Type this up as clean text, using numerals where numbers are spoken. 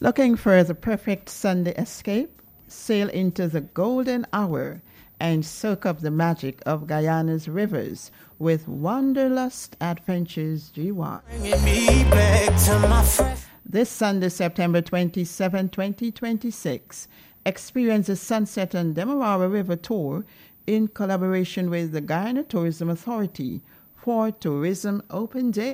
Looking for the perfect Sunday escape? Sail into the golden hour and soak up the magic of Guyana's rivers with Wanderlust Adventures GY. This Sunday, September 27, 2026, experience the Sunset on Demerara River Tour in collaboration with the Guyana Tourism Authority for Tourism Open Day.